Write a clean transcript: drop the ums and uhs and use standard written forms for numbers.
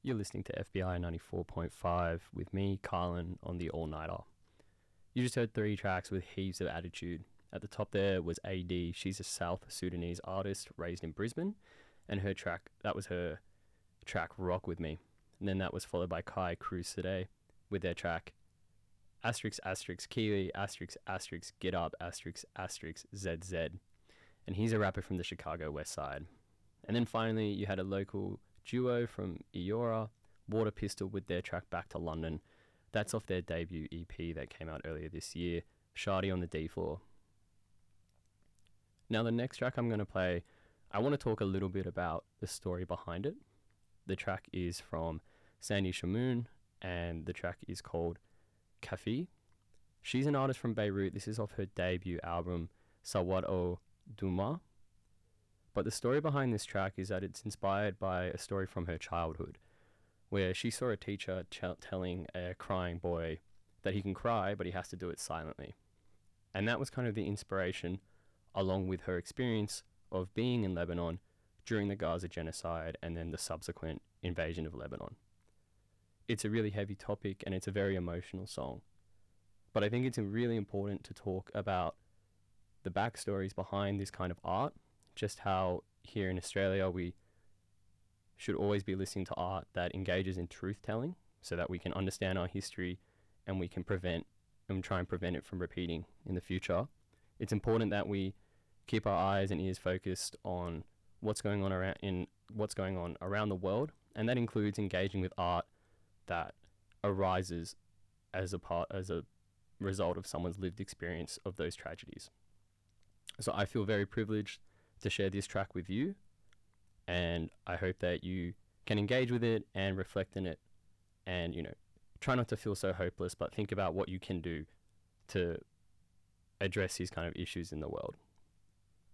You're listening to FBI 94.5 with me, Carlin, on the All Nighter. You just heard 3 tracks with heaps of attitude. At the top there was AD. She's a South Sudanese artist raised in Brisbane, and that was her track Rock With Me. And then that was followed by Kai Cruz today with their track asterisk asterisk Kiwi asterisk asterisk Get Up asterisk asterisk ZZ. And he's a rapper from the Chicago West Side. And then finally you had a local duo from Eora, Water Pistol, with their track Back to London. That's off their debut EP that came out earlier this year, Shardy on the D Floor. Now the next track I'm going to play, I want to talk a little bit about the story behind it. The track is from Sandy Shamoon, and the track is called Kafi. She's an artist from Beirut. This is off her debut album, Sawad O Duma. But the story behind this track is that it's inspired by a story from her childhood, where she saw a teacher telling a crying boy that he can cry, but he has to do it silently. And that was kind of the inspiration, along with her experience of being in Lebanon during the Gaza genocide and then the subsequent invasion of Lebanon. It's a really heavy topic and it's a very emotional song. But I think it's really important to talk about the backstories behind this kind of art, just how here in Australia we should always be listening to art that engages in truth-telling so that we can understand our history and we can try and prevent it from repeating in the future. It's important that we keep our eyes and ears focused on what's going on around the world, and that includes engaging with art that arises as a result of someone's lived experience of those tragedies. So I feel very privileged to share this track with you, and I hope that you can engage with it and reflect in it, and try not to feel so hopeless, but think about what you can do to address these kind of issues in the world.